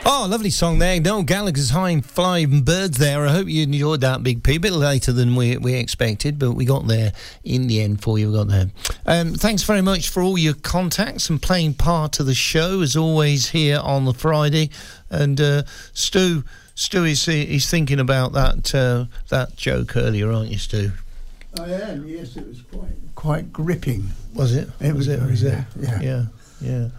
Oh, lovely song there. Noel Gallagher's High Flying Birds there. I hope you enjoyed that, Big P. A bit later than we expected, but we got there in the end for you. We got there. Thanks very much for all your contacts and playing part of the show, as always, here on the Friday. And Stu is thinking about that joke earlier, aren't you, Stu? I am, yes. It was quite gripping. Was it? Was it? Yeah.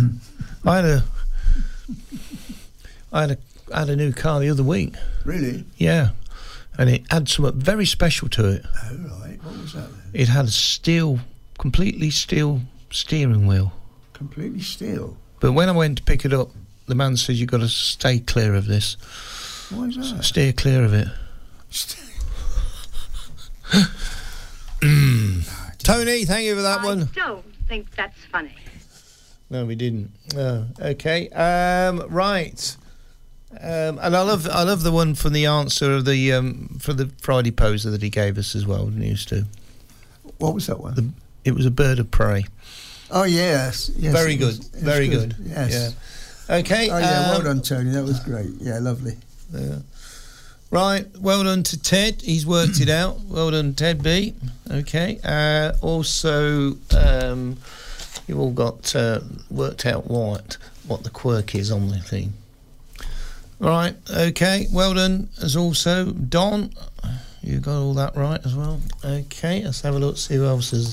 I had a new car the other week. Really? Yeah. And it had something very special to it. Oh, right. What was that then? It had a completely steel steering wheel. Completely steel? But when I went to pick it up, the man says, you've got to stay clear of this. Why is that? So steer clear of it. Tony, thank you for that one. I don't think that's funny. No, we didn't. Okay. Right. And I love the one from the answer of the for the Friday poser that he gave us as well, didn't you, Stu? What was that one? It was a bird of prey. Oh yes. Very good. Very good. Yes. Yeah. Okay. Oh yeah. Well done, Tony. That was great. Yeah, lovely. Right. Well done to Ted. He's worked it out. Well done, Ted B. Okay. Also. You've all got worked out what the quirk is on the thing. Right, okay, well done as also. Don, you got all that right as well. Okay, let's have a look, see who else is.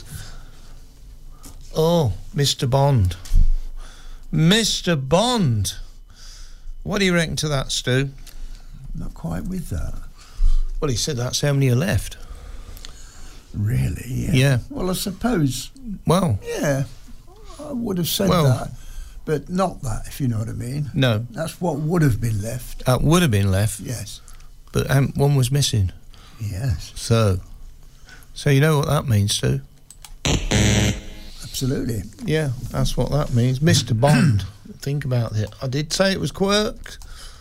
Oh, Mr. Bond. Mr. Bond. What do you reckon to that, Stu? Not quite with that. Well, he said that's how many are left. Really? Yeah. Well, I suppose... Well... Yeah. I would have said that, but not that, if you know what I mean. No. That's what would have been left. That would have been left. Yes. But one was missing. Yes. So you know what that means, Stu? Absolutely. Yeah, that's what that means. Mr. Bond. Think about it. I did say it was quirk.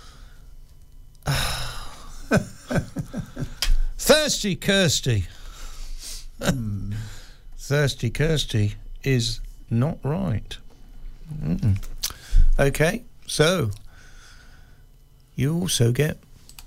Thirsty Kirsty. Thirsty Kirsty is not right. Okay, so you also get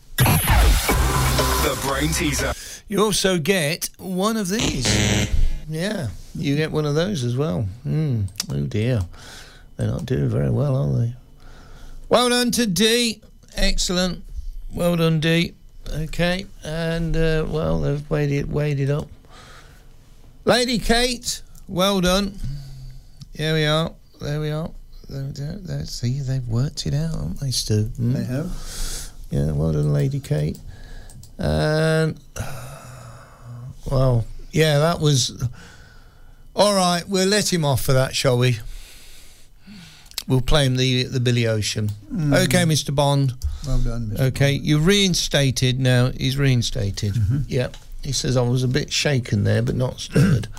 the brain teaser. You also get one of these. Yeah, you get one of those as well. Oh dear, they're not doing very well, are they? Well done to D. Excellent. Well done, D. Okay, and well, they've weighed it up. Lady Kate, well done. Here we are. There we are. See, they've worked it out, haven't they, Stu? They have. Yeah, well done, Lady Kate. And, well, yeah, that was... All right, we'll let him off for that, shall we? We'll play him the Billy Ocean. Okay, Mr. Bond. Well done, Mr. Okay, Bond. you're reinstated now. He's reinstated. Yep. He says I was a bit shaken there, but not stirred.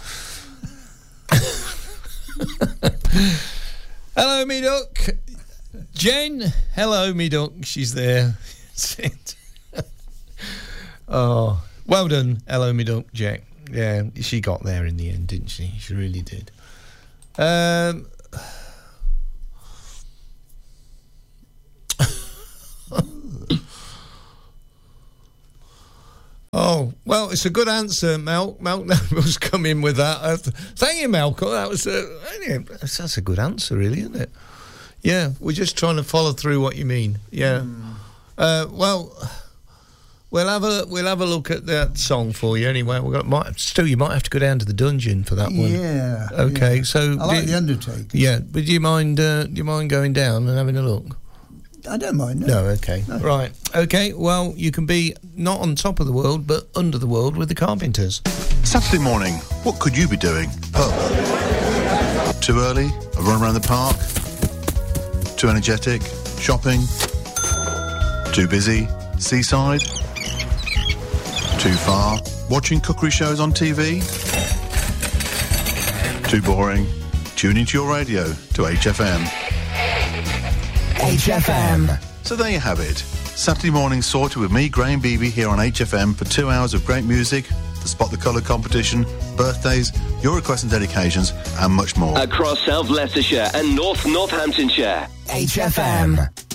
Hello, me duck. Jen, hello, me duck. She's there. Oh, well done. Hello, me duck, Jack. Yeah, she got there in the end, didn't she? She really did. Oh, well, it's a good answer, Malk. Malk was coming with that. Thank you, Malcolm. That was that's a good answer, really, isn't it? Yeah, we're just trying to follow through what you mean. Yeah. Well, we'll have a look at that song for you anyway. Stu, you might have to go down to the dungeon for that one. Yeah. Okay. Yeah. So I like the Undertaker. Yeah, but do you mind going down and having a look? I don't mind. No, okay. No. Right. Okay, well, you can be not on top of the world, but under the world with the Carpenters. Saturday morning, what could you be doing? Pub. Too early? A run around the park? Too energetic? Shopping? Too busy? Seaside? Too far? Watching cookery shows on TV? Too boring? Tune into your radio to HFM. HFM. So there you have it. Saturday morning sorted with me, Graham Beebe, here on HFM for 2 hours of great music, the Spot the Colour competition, birthdays, your requests and dedications, and much more. Across South Leicestershire and North Northamptonshire. HFM.